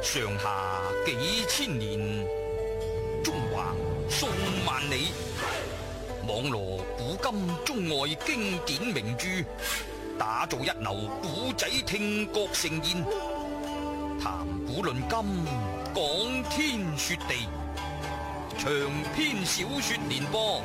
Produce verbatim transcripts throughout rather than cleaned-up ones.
上下幾千年，中橫數萬里，網羅古今中外經典名著，打造一流古仔聽覺盛宴，談古論今，講天說地，長篇小說連播。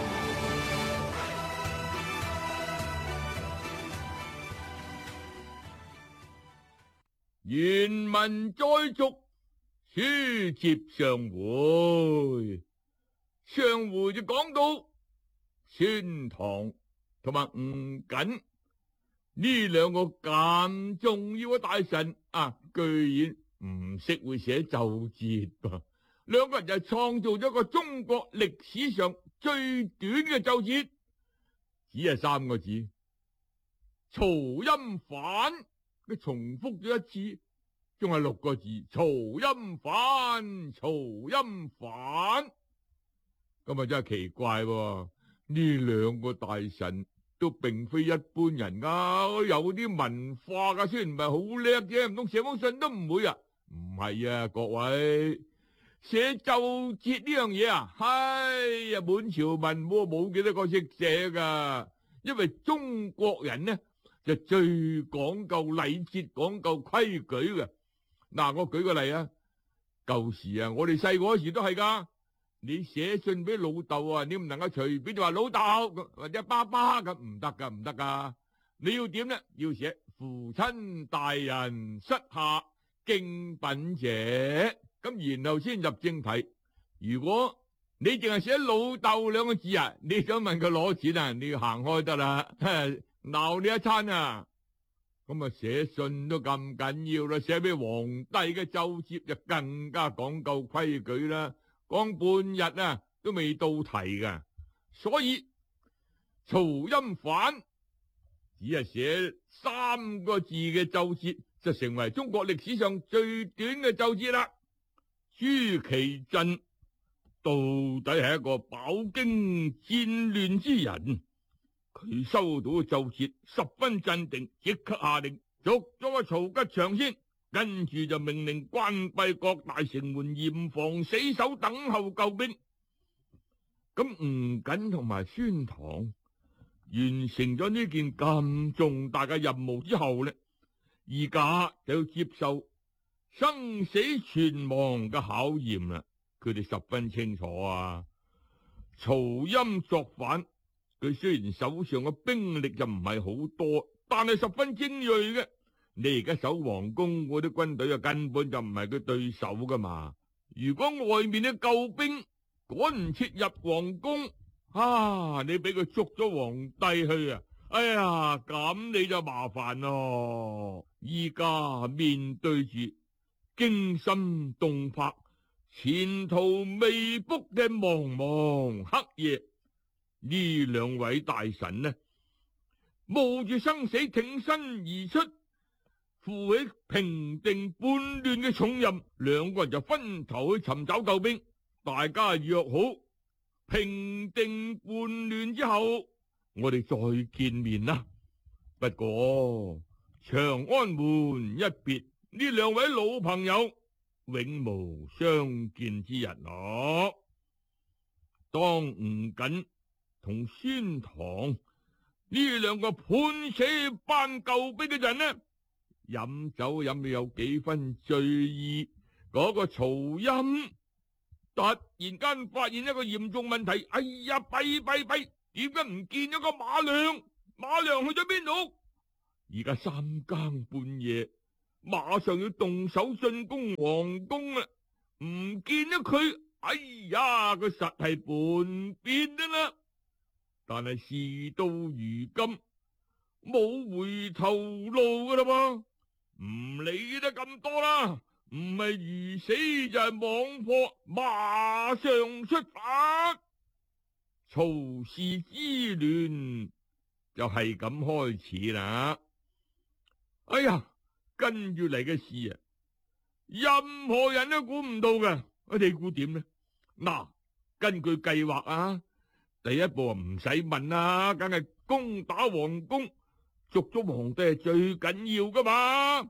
原文再續，書接上回。上回就講到孫唐同埋吳瑾呢兩個咁重要嘅大臣啊，居然唔識會寫奏摺噃。兩個人就創造咗個中國歷史上最短嘅奏摺，只係三個字：曹欽反。佢重複咗一次，仲係六個字：曹欽反，曹欽反。咁啊真係奇怪喎，呢兩個大臣都並非一般人啊，有啲文化噶，雖然唔係好叻啫，唔通寫封信都唔會啊？唔係啊，各位，寫奏摺呢樣嘢啊，哎呀，滿朝文武冇幾多個識寫噶，因為中國人呢就最講究禮節，講究規矩嘅。嗱，我舉個例啊，舊時啊，我哋細個嗰時都係噶。你寫信俾老豆啊，你唔能夠隨便就話老豆或者爸爸咁，唔得噶，唔得噶。你要點呢？要寫父親大人膝下敬稟者，咁然後先入正題。如果你淨係寫老豆兩個字啊，你想問佢攞錢啊，你要行開得啦。鬧你一餐啊，咁啊寫信都咁緊要啦，寫俾皇帝嘅奏摺就更加講究規矩啦，講半日啊都未到題噶。所以曹欽反只係寫三個字嘅奏摺，就成為中國歷史上最短嘅奏摺啦。朱祁鎮到底係一個飽經戰亂之人。佢收到嘅奏摺十分鎮定，即刻下令捉咗個曹吉祥先，跟住就命令關閉各大城門，嚴防死守，等候救兵。咁吳瑾同埋孫唐完成咗呢件咁重大嘅任務之後呢，而家就要接受生死存亡嘅考驗啦。佢哋十分清楚啊，曹欽作反。佢雖然手上嘅兵力就唔係好多，但係十分精銳嘅。你而家守皇宮嗰啲軍隊啊，根本就唔係佢對手噶嘛。如果外面嘅救兵趕唔切入皇宮，啊，你俾佢捉咗皇帝去啊，哎呀，咁你就麻煩咯。依家面對住驚心動魄、前途未卜嘅茫茫黑夜，呢兩位大臣呢，冒住生死挺身而出，負起平定叛亂嘅重任。兩個人就分頭去尋找救兵，大家約好平定叛亂之後，我哋再見面啦。不過長安門一別，呢兩位老朋友永無相見之日咯。當吳瑾同孫唐呢兩個判死班救兵嘅人呢，飲酒飲到有幾分醉意，嗰、那個曹欽突然間發現一個嚴重問題，哎呀，弊弊弊，點解唔見咗個馬良？馬良去咗邊度？而家三更半夜，馬上要動手進攻皇宮啦，唔見咗佢，哎呀，佢實係叛變㗎啦。但係事到如今，冇回頭路噶啦噃，唔理得咁多啦，唔係魚死就係網破，馬上出發。曹氏之亂就係咁開始啦。哎呀，跟住嚟嘅事啊，任何人都估唔到嘅，你估點呢？嗱，根據計劃啊，第一步啊唔使問啦，梗係攻打皇宮，捉咗皇帝係最緊要噶嘛。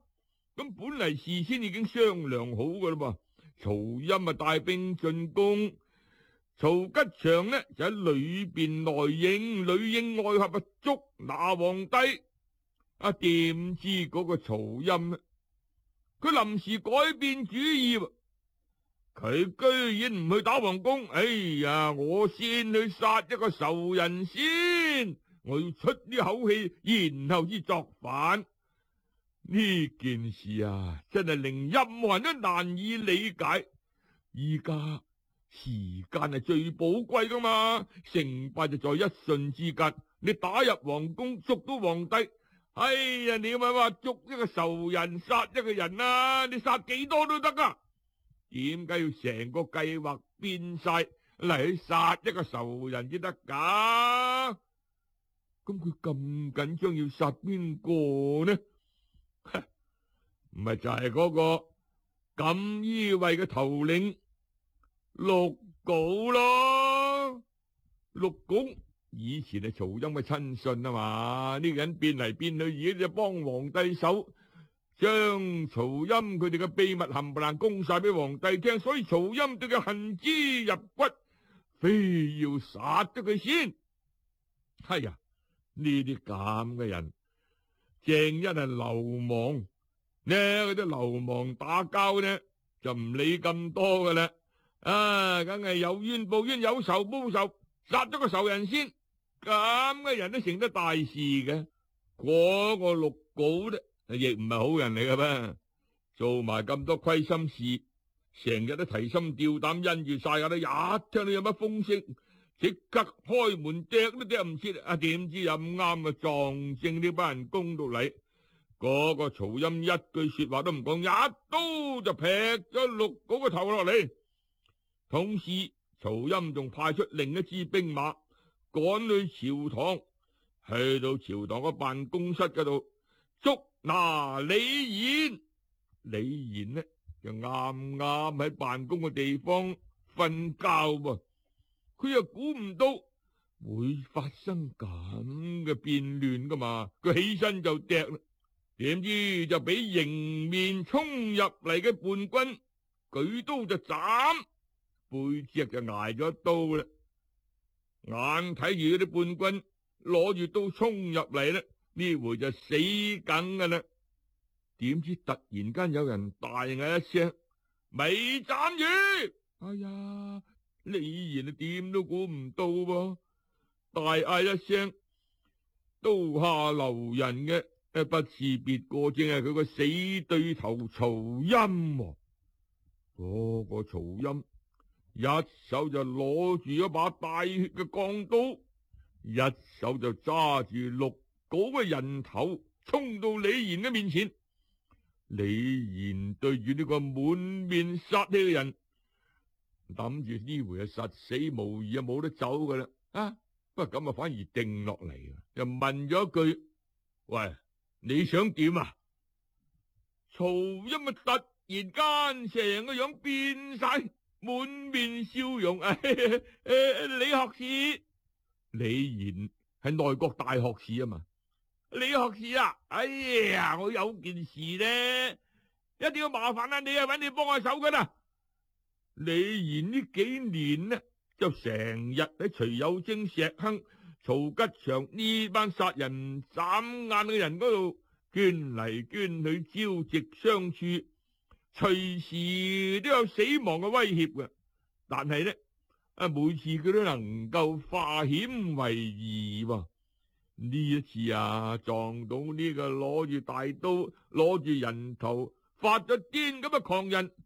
咁本嚟事先已經商量好噶啦噃。曹欽啊帶兵進攻，曹吉祥呢就喺裏邊內應，裏應外合啊捉拿皇帝。啊，點知嗰個曹欽呢，佢臨時改變主意，佢居然唔去打皇宮。哎呀，我先去殺一個仇人先，我要出呢口氣，然後先作反。呢件事啊，真係令任何人都難以理解。依家時間係最寶貴噶嘛，成敗就在一瞬之間。你打入皇宮捉到皇帝，哎呀，你咪話捉一個仇人殺一個人啊，你殺幾多都得啊。點解要成個計劃變晒嚟去殺一個仇人先得噶？咁佢咁緊張要殺邊個呢？唔係就係嗰個錦衣衛嘅頭領陸誥咯。陸誥以前係曹欽嘅親信啊嘛，呢個人變嚟變去，而家就幫皇帝手，將曹欽佢哋嘅秘密冚唪唥供晒俾皇帝聽，所以曹欽對佢恨之入骨，非要殺咗佢先。係啊，呢啲咁嘅人，正一係流氓呢，嗰啲流氓打交呢就唔理咁多噶啦，啊，梗係有冤報冤，有仇報仇，殺咗個仇人先，咁嘅人都成得大事嘅。嗰個陸誥呢，亦唔係好人嚟噶噃，做埋咁多虧心事，成日都提心吊膽，因住晒噶啦，一聽到有乜風聲，即刻開門趯都趯唔切，啊，點知又咁啱啊撞正呢班人攻到嚟。嗰個曹欽一句說話都唔講，一刀就劈咗陸誥個頭落嚟。同時曹欽仲派出另一支兵馬趕去朝堂，去到朝堂嘅辦公室嗰度捉拿李賢。李賢呢就啱啱喺辦公嘅地方瞓覺噃，佢又估唔到會發生咁嘅變亂噶嘛，佢起身就趯啦。點知就俾迎面衝入嚟嘅叛軍舉刀就斬，背脊就挨咗一刀啦。眼睇住嗰啲叛軍攞住刀衝入嚟咧，呢回就死梗噶啦。點知突然間有人大嗌一聲：咪斬住！哎呀，李賢啊點都估唔到噃，大嗌一聲，刀下留人嘅誒，不是別個，正係佢個死對頭曹欽。嗰、那個曹欽一手就攞住一把帶血嘅鋼刀，一手就揸住陸誥嘅人頭，衝到李賢嘅面前。李賢對住呢個滿面殺氣嘅人，諗住呢回啊實死無疑啊，冇得走噶啦。啊，不過咁啊反而定落嚟，又問咗一句：喂，你想點啊？曹欽啊突然間成個樣變晒，滿面笑容。誒、哎哎，李學士，李賢係內閣大學士啊嘛。李學士啊，哎呀，我有件事呢，一定要麻煩啊你啊，搵你幫下手噶啦。李賢呢幾年呢，就成日喺徐有貞、石亨、曹吉祥呢班殺人眨眼嘅人嗰度捐嚟捐去，朝夕相處，隨時都有死亡嘅威脅嘅。但係呢，啊每次佢都能夠化險為夷喎。呢一次啊，撞到呢個攞住大刀、攞住人頭、發咗癲咁嘅狂人，